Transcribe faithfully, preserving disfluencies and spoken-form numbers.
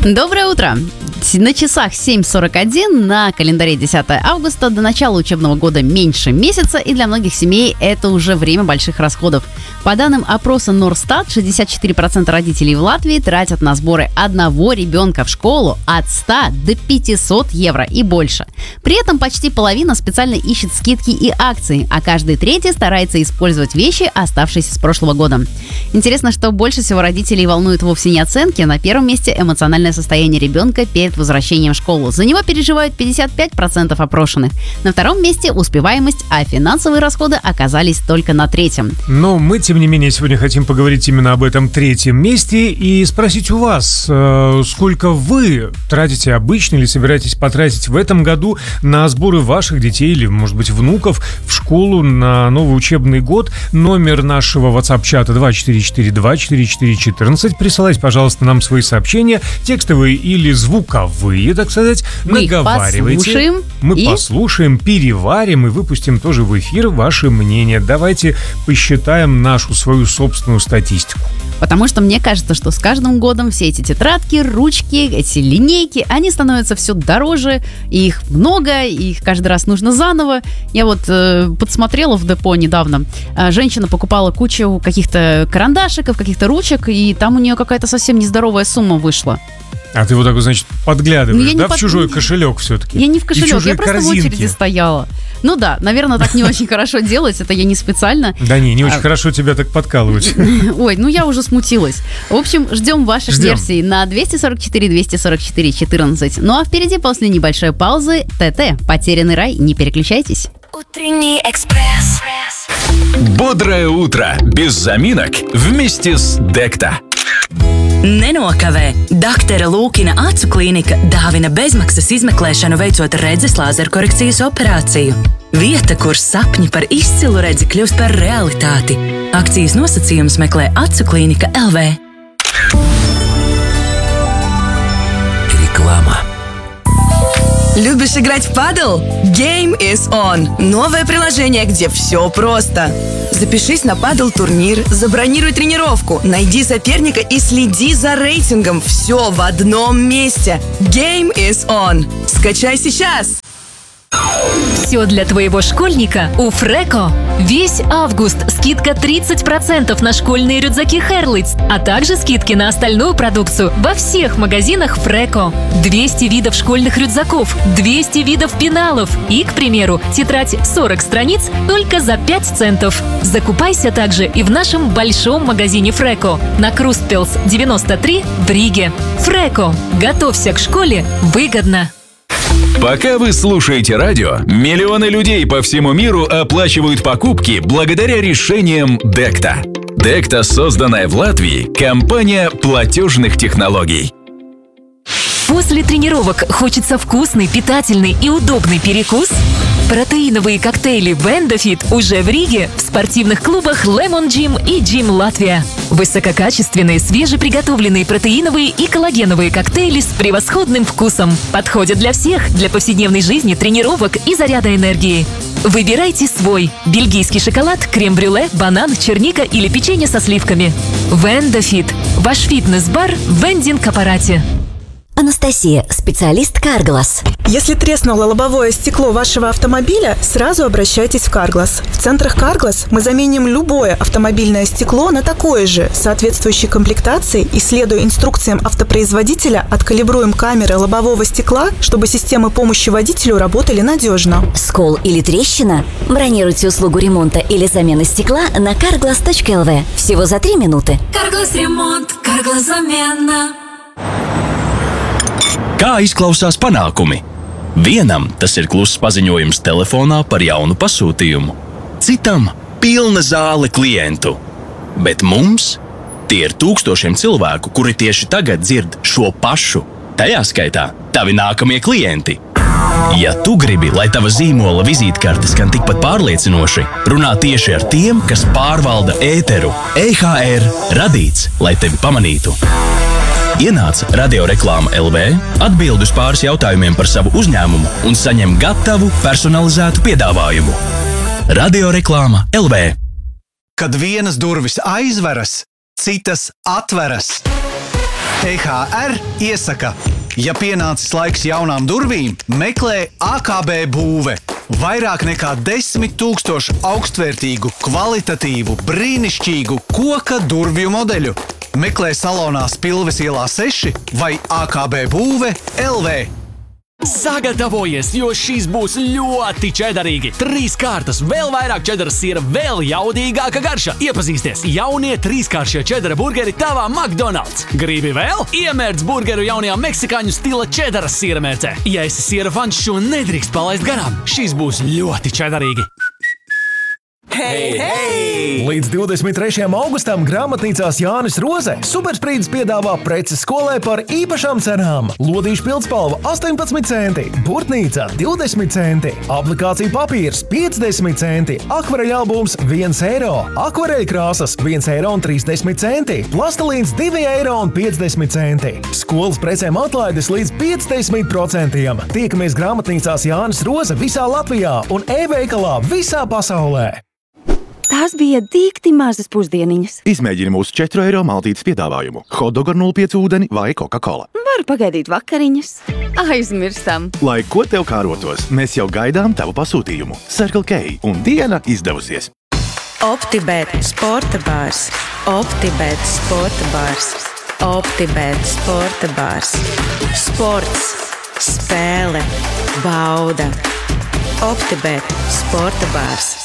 Доброе утро! На часах семь сорок один, на календаре десятое августа, до начала учебного года меньше месяца, и для многих семей это уже время больших расходов. По данным опроса Норстат, шестьдесят четыре процента родителей в Латвии тратят на сборы одного ребенка в школу от ста до пятисот евро и больше. При этом почти половина специально ищет скидки и акции, а каждый третий старается использовать вещи, оставшиеся с прошлого года. Интересно, что больше всего родителей волнует вовсе не оценки, на первом месте эмоциональное состояние ребенка перед возвращением в школу. За него переживают пятьдесят пять процентов опрошенных. На втором месте успеваемость, а финансовые расходы оказались только на третьем. Но мы, тем не менее, сегодня хотим поговорить именно об этом третьем месте и спросить у вас, э, сколько вы тратите обычно или собираетесь потратить в этом году на сборы ваших детей или, может быть, внуков в школу на новый учебный год. Номер нашего WhatsApp-чата два четыре четыре два четыре четыре четырнадцать. Присылайте, пожалуйста, нам свои сообщения, текстовые или звуковые, так сказать. Мы наговаривайте. Послушаем Мы и... послушаем, переварим и выпустим тоже в эфир ваше мнение. Давайте посчитаем нашу свою собственную статистику. Потому что мне кажется, что с каждым годом все эти тетрадки, ручки, эти линейки, они становятся все дороже, и их много, и их каждый раз нужно заново. Я вот э, подсмотрела в депо недавно. Э, женщина покупала кучу каких-то карандашиков, каких-то ручек, и там у нее какая-то совсем нездоровая сумма вышла. А ты вот так вот, значит, подглядываешь, Ну, да, под... в чужой кошелек все-таки? Я не в кошелек, я просто корзинки. в очереди стояла. Ну да, наверное, так не очень хорошо делать, это я не специально. Да не, не очень хорошо тебя так подкалывать. Ой, ну я уже смутилась. В общем, ждем ваших Ждем. версий на двести сорок четыре двести сорок четыре четырнадцать. Ну а впереди после небольшой паузы ТТ «Потерянный рай». Не переключайтесь. Утренний экспресс. Бодрое утро без заминок вместе с Декта. Nenokavē. Daktere Lūkina acu klīnika dāvina bezmaksas izmeklēšanu veicot redzes lāzerkorekcijas operāciju. Vieta, kur sapņi par izcilu redzi kļūst par realitāti. Akcijas nosacījumus meklē acu klīnika эл вэ. Реклама. Любишь играть в падл? Game is on! Новое приложение, где все просто. Запишись на падл-турнир, забронируй тренировку, найди соперника и следи за рейтингом. Все в одном месте. Game is on! Скачай сейчас! Все для твоего школьника у Фреко. Весь август скидка тридцать процентов на школьные рюкзаки Херлиц, а также скидки на остальную продукцию во всех магазинах Фреко. двести видов школьных рюкзаков, двести видов пеналов и, к примеру, тетрадь сорок страниц только за пять центов. Закупайся также и в нашем большом магазине Фреко на Крустпелс девяносто три в Риге. Фреко. Готовься к школе выгодно. Пока вы слушаете радио, миллионы людей по всему миру оплачивают покупки благодаря решениям Декта. Декта, созданная в Латвии, компания платежных технологий. После тренировок хочется вкусный, питательный и удобный перекус? Протеиновые коктейли Вендофит уже в Риге в спортивных клубах Lemon Gym и Gym Латвия. Высококачественные, свежеприготовленные протеиновые и коллагеновые коктейли с превосходным вкусом. Подходят для всех, для повседневной жизни, тренировок и заряда энергии. Выбирайте свой. Бельгийский шоколад, крем-брюле, банан, черника или печенье со сливками. Вендофит. Ваш фитнес-бар в вендинг-аппарате. Анастасия, специалист Карглас. Если треснуло лобовое стекло вашего автомобиля, сразу обращайтесь в Карглас. В центрах Карглас мы заменим любое автомобильное стекло на такое же, соответствующей комплектации, и, следуя инструкциям автопроизводителя, откалибруем камеры лобового стекла, чтобы системы помощи водителю работали надежно. Скол или трещина? Бронируйте услугу ремонта или замены стекла на карглас точка эл ви. Всего за три минуты. Карглас ремонт, Карглас замена. Kā izklausās panākumi? Vienam tas ir kluss paziņojums telefonā par jaunu pasūtījumu, citam – pilna zāle klientu. Bet mums tie ir tūkstošiem cilvēku, kuri tieši tagad dzird šo pašu, tajā skaitā tavi nākamie klienti. Ja tu gribi, lai tava zīmola vizītkartes skan tikpat pārliecinoši, runā tieši ar tiem, kas pārvalda ēteru. E H R radīts, lai tevi pamanītu. Ienāc radioreklāma эл вэ, atbild uz pāris jautājumiem par savu uzņēmumu un saņem gatavu personalizētu piedāvājumu. Radioreklāma эл вэ. Kad vienas durvis aizveras, citas atveras. E H R iesaka, ja pienācis laiks jaunām durvīm, meklē A K B būve. Vairāk nekā desmit tūkstošu augstvērtīgu, kvalitatīvu, brīnišķīgu koka durvju modeļu. Meklē salonā Spilves ielā seši vai A K B būve L V. Sagatavojies, jo šīs būs ļoti čedarīgi. Trīs kārtas, vēl vairāk čedaras siera, vēl jaudīgāka garša. Iepazīsties, jaunie trīskāršie čedara burgeri tavā McDonald's. Gribi vēl? Iemērc burgeru jaunajā meksikāņu stila čedaras siera mērcē. Ja esi siera fans, šo nedrīkst palaist garām. Šīs būs ļoti čedarīgi. Hei, hei! Līdz divdesmit trešajam augustam grāmatnīcās Jānis Roze Supersprīdis piedāvā preces skolai par īpašām cenām. Lodīšu pildspalva astoņpadsmit centi, burtnīca divdesmit centi, aplikācija papīrs piecdesmit centi, akvareļa albums viens eiro, akvareļa krāsas viens eiro un trīsdesmit centi, plastelīns divi eiro un piecdesmit centi. Skolas precēm atlaides līdz piecdesmit procentiem. Tiekamies grāmatnīcās Jānis Roze visā Latvijā un e-veikalā visā pasaulē. Tās bija dīkti mazas pusdieniņas. Izmēģini mūsu četru eiro maltītes piedāvājumu. Hotdog ar nulle pieci ūdeni vai Coca-Cola. Varu pagaidīt vakariņas. Aizmirstam. Lai ko tev kārotos, mēs jau gaidām tavu pasūtījumu. Circle K un diena izdevusies. OptiBet sporta bārs. OptiBet sporta bārs. OptiBet sporta bārs. Sports, spēle, bauda. OptiBet sporta bārs.